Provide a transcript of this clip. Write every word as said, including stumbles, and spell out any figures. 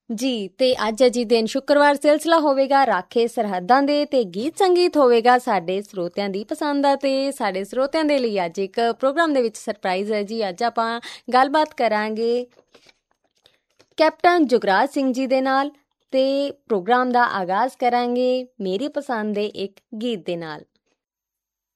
ਜੀ, ਤੇ ਅੱਜ ਅਜੀ ਦਿਨ ਸ਼ੁੱਕਰਵਾਰ ਸਿਲਸਿਲਾ ਹੋਵੇਗਾ ਰਾਖੇ ਸਰਹੱਦਾਂ ਦੇ ਤੇ ਗੀਤ ਸੰਗੀਤ ਹੋਵੇਗਾ ਸਾਡੇ ਸਰੋਤਿਆਂ ਦੀ ਪਸੰਦ ਦਾ। ਤੇ ਸਾਡੇ ਸਰੋਤਿਆਂ ਦੇ ਲਈ ਅੱਜ ਇੱਕ ਪ੍ਰੋਗਰਾਮ ਦੇ ਵਿੱਚ ਸਰਪ੍ਰਾਈਜ਼ ਹੈ ਜੀ। ਅੱਜ ਆਪਾਂ ਗੱਲਬਾਤ ਕਰਾਂਗੇ ਕੈਪਟਨ ਜੁਗਰਾਜ ਸਿੰਘ ਜੀ ਦੇ ਨਾਲ ਤੇ ਪ੍ਰੋਗਰਾਮ ਦਾ ਆਗਾਜ਼ ਕਰਾਂਗੇ ਮੇਰੀ ਪਸੰਦ ਦੇ ਇੱਕ ਗੀਤ ਦੇ ਨਾਲ।